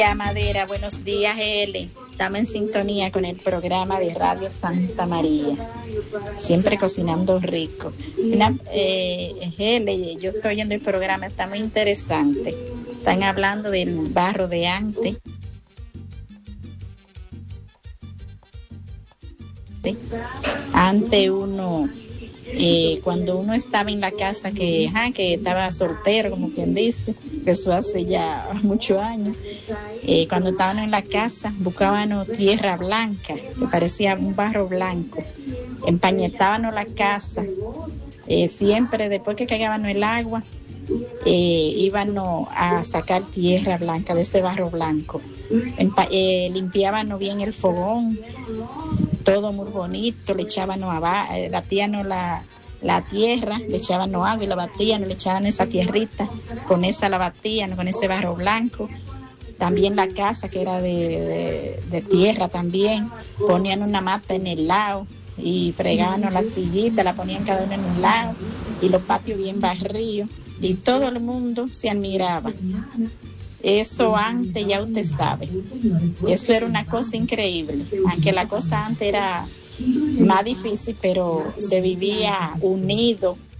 Madera, buenos días, L. Estamos en sintonía con el programa de Radio Santa María, siempre cocinando rico. L, yo estoy oyendo el programa, está muy interesante. Están hablando del barro de antes. Antes uno, cuando uno estaba en la casa que estaba soltero, como quien dice, que eso hace ya muchos años, cuando estábamos en la casa buscábamos tierra blanca, que parecía un barro blanco, empañetábamos la casa, siempre después que cagábamos el agua, íbamos a sacar tierra blanca de ese barro blanco, limpiábamos bien el fogón, todo muy bonito, le echábamos batíamos la tierra, le echábamos agua y la batíamos, le echábamos esa tierrita, con esa la batíamos, con ese barro blanco. También la casa que era de tierra también, ponían una mata en el lado y fregábamos la sillita, la ponían cada uno en un lado y los patios bien barridos y todo el mundo se admiraba. Eso antes ya usted sabe, eso era una cosa increíble, aunque la cosa antes era más difícil, pero se vivía unido,